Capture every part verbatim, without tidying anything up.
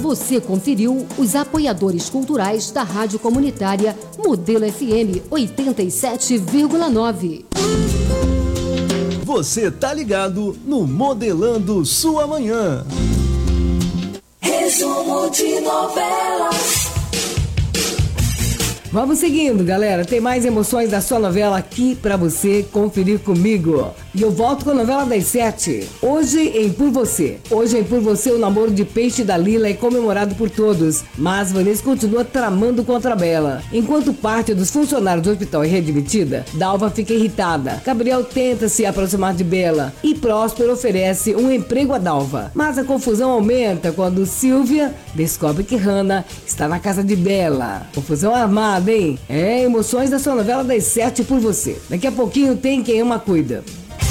Você conferiu os apoiadores culturais da Rádio Comunitária Modelo F M oitenta e sete vírgula nove. Você tá ligado no Modelando Sua Manhã. Resumo de novelas. Vamos seguindo, galera. Tem mais emoções da sua novela aqui pra você conferir comigo. E eu volto com a novela das sete. Hoje em Por Você. Hoje em Por Você, o namoro de Peixe da Lila é comemorado por todos. Mas Vanessa continua tramando contra a Bela. Enquanto parte dos funcionários do hospital é readmitida, Dalva fica irritada. Gabriel tenta se aproximar de Bela. E Próspero oferece um emprego a Dalva. Mas a confusão aumenta quando Silvia descobre que Hannah está na casa de Bela. Confusão armada, hein? É, emoções da sua novela das sete Por Você. Daqui a pouquinho tem Quem Ama Cuida.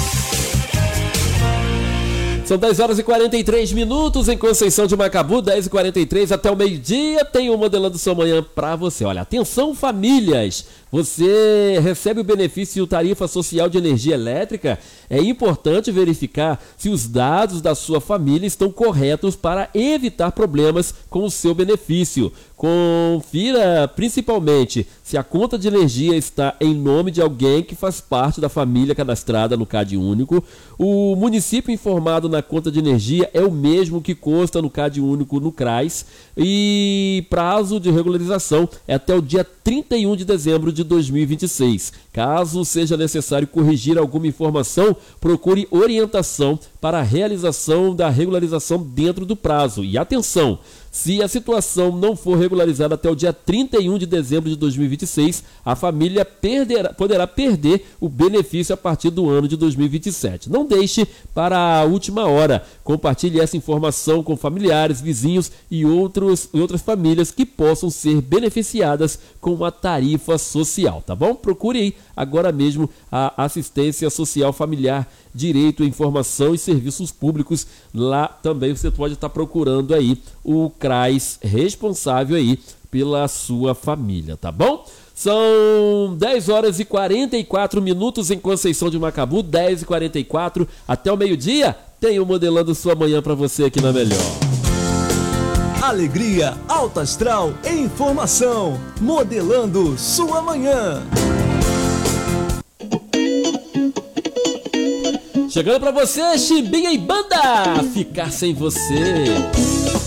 São dez horas e quarenta e três minutos em Conceição de Macabu, dez e quarenta e três até o meio-dia. Tem o Modelando Sua Manhã pra você. Olha, atenção famílias, você recebe o benefício tarifa social de energia elétrica? É importante verificar se os dados da sua família estão corretos para evitar problemas com o seu benefício. Confira principalmente se a conta de energia está em nome de alguém que faz parte da família cadastrada no CAD Único. O município informado na conta de energia é o mesmo que consta no CAD Único no CRAS. E prazo de regularização é até o dia trinta e um de dezembro de dois mil e vinte e seis. Caso seja necessário corrigir alguma informação, procure orientação para a realização da regularização dentro do prazo. E atenção! Se a situação não for regularizada até o dia trinta e um de dezembro de dois mil e vinte e seis, a família perderá, poderá perder o benefício a partir do ano de dois mil e vinte e sete. Não deixe para a última hora. Compartilhe essa informação com familiares, vizinhos e, outros, e outras famílias que possam ser beneficiadas com a tarifa social, tá bom? Procure aí agora mesmo a assistência social familiar, direito à informação e serviços públicos. Lá também você pode estar procurando aí o CRAS responsável aí pela sua família, tá bom? São dez horas e quarenta e quatro minutos em Conceição de Macabu, dez e quarenta e quatro até o meio-dia. Tem o Modelando Sua Manhã para você aqui na Melhor. Alegria, alta astral e informação. Modelando Sua Manhã. Chegando pra você, Chimbinha e Banda, Ficar Sem Você.